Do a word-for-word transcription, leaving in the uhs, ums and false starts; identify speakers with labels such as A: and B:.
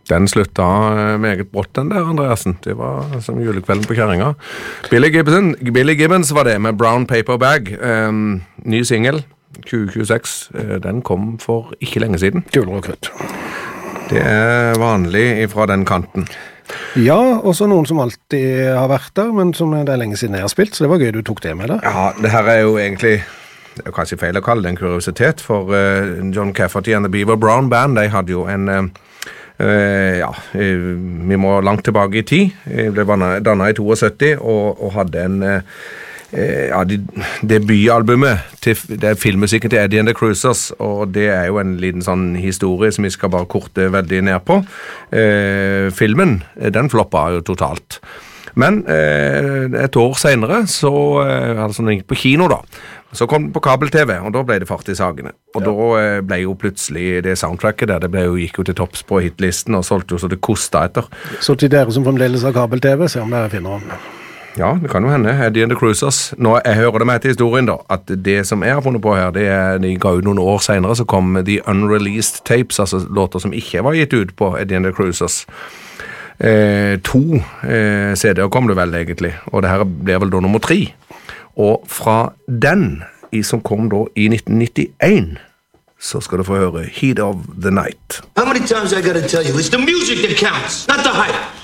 A: Den slutta meget brått den der, Andreasen. Det var som julekvelden på Kjerringa. Billy Gibbons, Billy Gibbons var det med Brown Paper Bag. Um, ny single, tjue tjueseks. Uh, den kom for ikke lenge siden.
B: Kuler og krutt.
A: Det er vanlig fra den kanten.
B: Ja, også noen som alltid har vært der, men som det er lenge siden jeg har spilt, så det var gøy du tok det med deg.
A: Ja, det her er jo egentlig... Det er kanskje feil å kalle det en kuriositet, for uh, John Cafferty and the Beaver Brown Band, de hadde jo en, uh, uh, ja, uh, vi må langt tilbake i tid, de ble dannet i syttito, og, og hadde en, uh, uh, ja, de, debutalbumet til det er filmmusikken til Eddie and the Cruisers, og det er jo en liten sånn historie som vi skal bare korte veldig ned på. Uh, filmen, den floppa jo totalt. Men uh, et år senere, så uh, hadde sånn gikk på kino da, så kom det på kabel-tv, og da ble det fart i sagene. Og ja. Da ble jo plutselig det soundtracket der, det ble jo, gikk jo til topps på hitlisten, og solgte jo så det kostet etter.
B: Så til dere som fremdeles har kabel-tv, se om dere finner om.
A: Ja, det kan jo hende. Eddie and the Cruisers. Nå jeg hører det med til historien da, at det som jeg har funnet på her, det er, de ga ut noen år senere, så kom The Unreleased Tapes, altså låter som ikke var gitt ut på Eddie and the Cruisers. Eh, to eh, C D-er kom det vel egentlig, og det her ble vel da nummer tre. Og fra den, som kom da i nitten nittien, så skal du få høre Heat of the Night.
C: How many times I gotta tell you, it's the music that counts, not the hype.